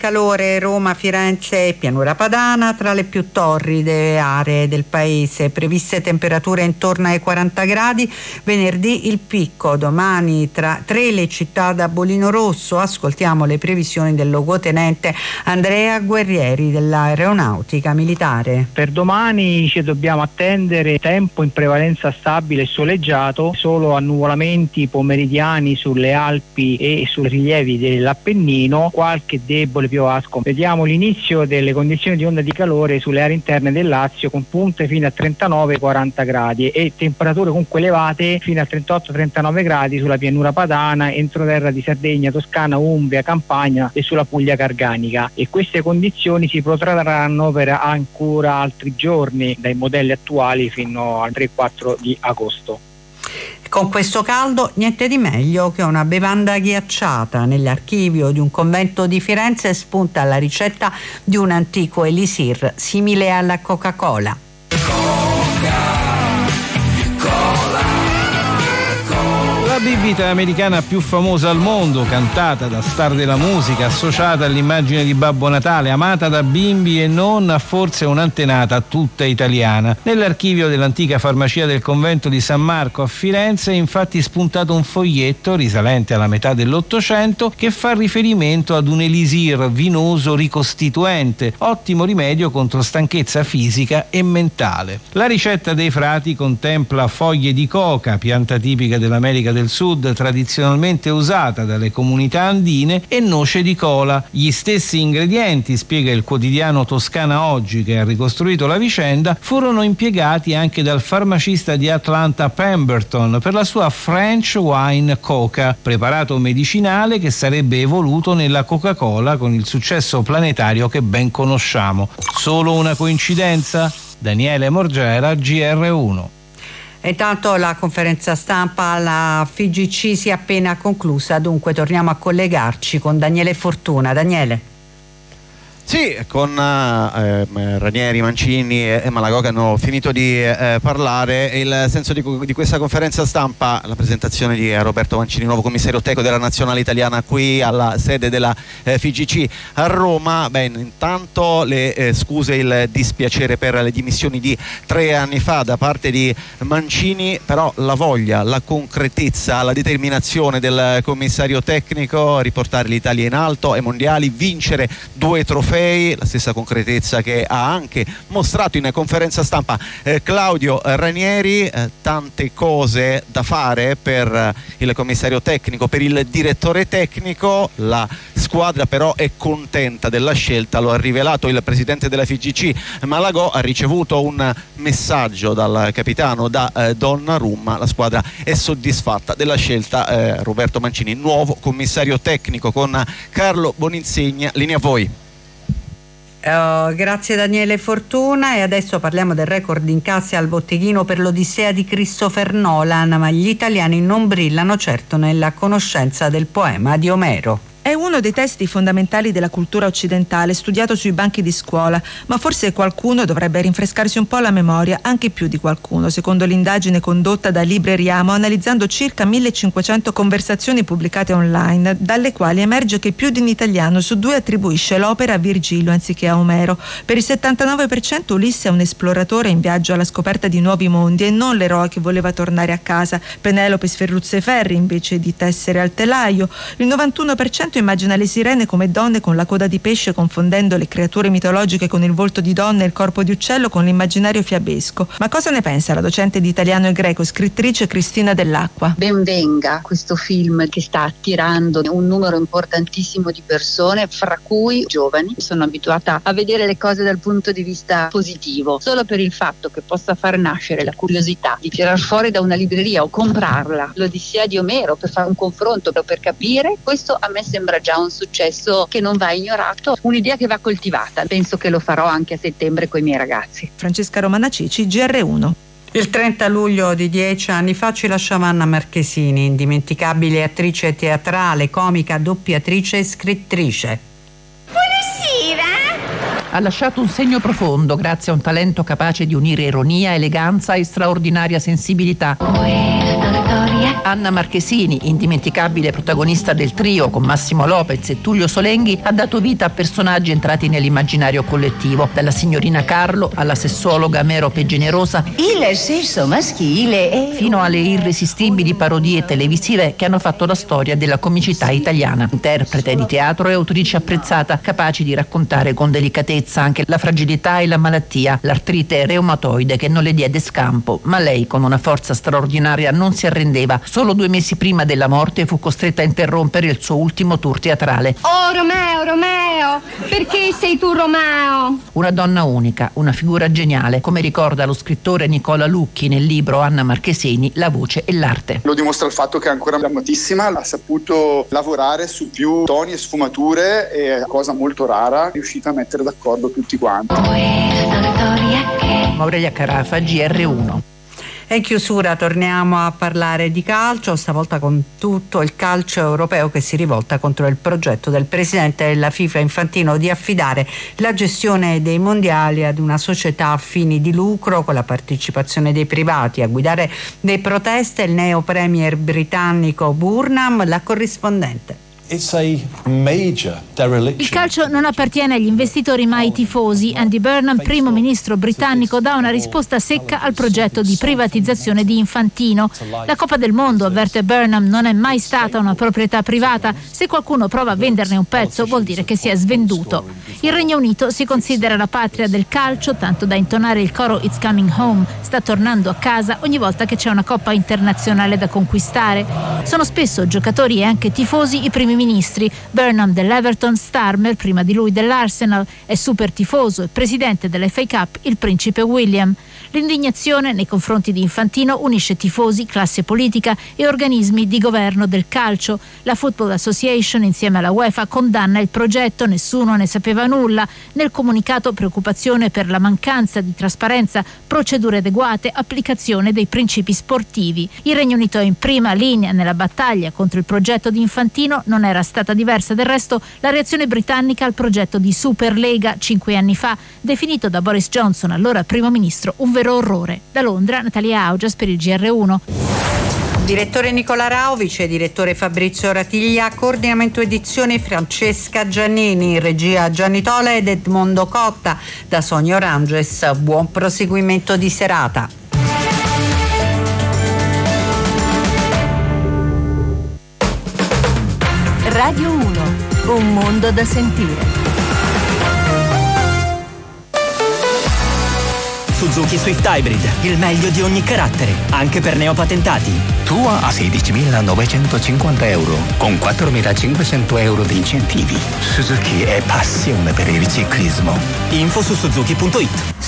calore, Roma, Firenze e Pianura Padana tra le più torride aree del paese, previste temperature intorno ai 40 gradi, venerdì il picco, domani tra 3 le città da bolino rosso. Ascoltiamo le previsioni del luogotenente Andrea Guerrieri dell'Aeronautica Militare. Per domani ci dobbiamo attendere tempo in prevalenza stabile e soleggiato, solo annuvolamenti pomeridiani sulle Alpi e sui rilievi dell'Appennino, qualche debole piovasco. Vediamo l'inizio delle condizioni di onda di calore sulle aree interne del Lazio, con punte fino a 39-40 gradi e temperature comunque elevate fino a 38-39 gradi sulla Pianura Padana, entroterra di Sardegna, Toscana, Umbria, Campania e sulla Puglia Garganica, e queste condizioni si protrarranno per ancora altri giorni, dai modelli attuali fino al 3-4 di agosto. Con questo caldo niente di meglio che una bevanda ghiacciata. Nell'archivio di un convento di Firenze spunta la ricetta di un antico elisir simile alla Coca-Cola. La bibita americana più famosa al mondo, cantata da star della musica, associata all'immagine di Babbo Natale, amata da bimbi e non, ha forse un'antenata tutta italiana. Nell'archivio dell'antica farmacia del convento di San Marco a Firenze è infatti spuntato un foglietto risalente alla metà dell'Ottocento che fa riferimento ad un elisir vinoso ricostituente, ottimo rimedio contro stanchezza fisica e mentale. La ricetta dei frati contempla foglie di coca, pianta tipica dell'America del Sud, tradizionalmente usata dalle comunità andine, e noce di cola. Gli stessi ingredienti, spiega il quotidiano Toscana Oggi che ha ricostruito la vicenda, furono impiegati anche dal farmacista di Atlanta Pemberton per la sua French Wine Coca, preparato medicinale che sarebbe evoluto nella Coca-Cola con il successo planetario che ben conosciamo. Solo una coincidenza? Daniele Morgera, GR1. Intanto la conferenza stampa alla FIGC si è appena conclusa, dunque torniamo a collegarci con Daniele Fortuna. Daniele. Sì, con Ranieri, Mancini e Malagò che hanno finito di parlare. Il senso di questa conferenza stampa, la presentazione di Roberto Mancini, nuovo commissario tecnico della nazionale italiana qui alla sede della FIGC a Roma. Intanto le scuse, il dispiacere per le dimissioni di 3 anni fa da parte di Mancini, però la voglia, la concretezza, la determinazione del commissario tecnico a riportare l'Italia in alto ai mondiali, vincere 2 trofei, la stessa concretezza che ha anche mostrato in conferenza stampa Claudio Ranieri. Tante cose da fare per il commissario tecnico, per il direttore tecnico. La squadra però è contenta della scelta, lo ha rivelato il presidente della FIGC Malagò, ha ricevuto un messaggio dal capitano, da Donnarumma. La squadra è soddisfatta della scelta. Roberto Mancini, nuovo commissario tecnico, con Carlo Boninsegna. Linea a voi. Grazie Daniele Fortuna, e adesso parliamo del record di incassi al botteghino per l'Odissea di Christopher Nolan, ma gli italiani non brillano certo nella conoscenza del poema di Omero. È uno dei testi fondamentali della cultura occidentale, studiato sui banchi di scuola, ma forse qualcuno dovrebbe rinfrescarsi un po' la memoria, anche più di qualcuno, secondo l'indagine condotta da Libreriamo, analizzando circa 1500 conversazioni pubblicate online, dalle quali emerge che più di un italiano su 2 attribuisce l'opera a Virgilio anziché a Omero. Per il 79% Ulisse è un esploratore in viaggio alla scoperta di nuovi mondi e non l'eroe che voleva tornare a casa. Penelope sferruzza i ferri invece di tessere al telaio. Il 91% immagina le sirene come donne con la coda di pesce, confondendo le creature mitologiche con il volto di donna e il corpo di uccello con l'immaginario fiabesco. Ma cosa ne pensa la docente di italiano e greco, scrittrice Cristina Dell'Acqua? Ben venga questo film che sta attirando un numero importantissimo di persone, fra cui giovani. Sono abituata a vedere le cose dal punto di vista positivo. Solo per il fatto che possa far nascere la curiosità di tirar fuori da una libreria o comprarla l'Odissea di Omero per fare un confronto, per capire, questo a me sembra già un successo che non va ignorato, un'idea che va coltivata. Penso che lo farò anche a settembre con i miei ragazzi. Francesca Romana Cici, GR1. Il 30 luglio di 10 anni fa ci lasciava Anna Marchesini, indimenticabile attrice teatrale, comica, doppiatrice e scrittrice. Buonasera! Ha lasciato un segno profondo grazie a un talento capace di unire ironia, eleganza e straordinaria sensibilità. Questa storia Anna Marchesini, indimenticabile protagonista del trio con Massimo Lopez e Tullio Solenghi, ha dato vita a personaggi entrati nell'immaginario collettivo, dalla signorina Carlo alla sessuologa Merope Generosa, Il sesso maschile è... fino alle irresistibili parodie televisive che hanno fatto la storia della comicità italiana. Interprete di teatro e autrice apprezzata, capaci di raccontare con delicatezza anche la fragilità e la malattia, l'artrite reumatoide che non le diede scampo, ma lei con una forza straordinaria non si arrendeva. Solo 2 mesi prima della morte fu costretta a interrompere il suo ultimo tour teatrale. Oh Romeo, perché sei tu Romeo? Una donna unica, una figura geniale, come ricorda lo scrittore Nicola Lucchi nel libro Anna Marchesini, La voce e l'arte. Lo dimostra il fatto che è ancora amatissima, ha saputo lavorare su più toni e sfumature e, cosa molto rara, è riuscita a mettere d'accordo tutti quanti. Aurelia Carafa, GR1. E in chiusura torniamo a parlare di calcio, stavolta con tutto il calcio europeo che si rivolta contro il progetto del presidente della FIFA Infantino di affidare la gestione dei mondiali ad una società a fini di lucro con la partecipazione dei privati. A guidare le proteste il neo premier britannico Burnham, la corrispondente. Il calcio non appartiene agli investitori ma ai tifosi. Andy Burnham, primo ministro britannico, dà una risposta secca al progetto di privatizzazione di Infantino. La Coppa del Mondo, avverte Burnham, non è mai stata una proprietà privata. Se qualcuno prova a venderne un pezzo vuol dire che si è svenduto. Il Regno Unito si considera la patria del calcio, tanto da intonare il coro It's Coming Home, sta tornando a casa ogni volta che c'è una Coppa internazionale da conquistare. Sono spesso giocatori e anche tifosi i primi ministri. Burnham dell'Everton, Starmer prima di lui dell'Arsenal, è super tifoso e presidente dell'FA Cup il principe William. L'indignazione nei confronti di Infantino unisce tifosi, classe politica e organismi di governo del calcio. La Football Association insieme alla UEFA condanna il progetto, nessuno ne sapeva nulla. Nel comunicato preoccupazione per la mancanza di trasparenza, procedure adeguate, applicazione dei principi sportivi. Il Regno Unito è in prima linea nella battaglia contro il progetto di Infantino. Non era stata diversa del resto la reazione britannica al progetto di Superlega 5 anni fa, definito da Boris Johnson, allora primo ministro, un vero orrore. Da Londra, Natalia Augias per il GR1. Direttore Nicola Rao, vice direttore Fabrizio Ratiglia, coordinamento edizioni Francesca Giannini, regia Gianni Tola ed Edmondo Cotta. Da Sonia Oranges, buon proseguimento di serata. Radio 1, un mondo da sentire. Suzuki Swift Hybrid, il meglio di ogni carattere, anche per neopatentati. Tua a 16.950 euro, con 4.500 euro di incentivi. Suzuki è passione per il ciclismo. Info su Suzuki.it.